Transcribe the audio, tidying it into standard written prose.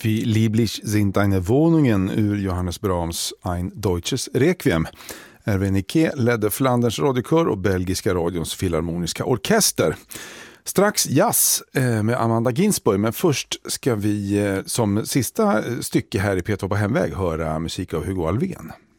Wie lieblich sind deine Wohnungen ur Johannes Brahms Ein Deutsches Requiem. Erwin Ike ledde Flanderns radiokör och belgiska radions filharmoniska orkester. Strax jazz med Amanda Ginsburg, men först ska vi som sista stycke här i P2 på hemväg höra musik av Hugo Alfvén.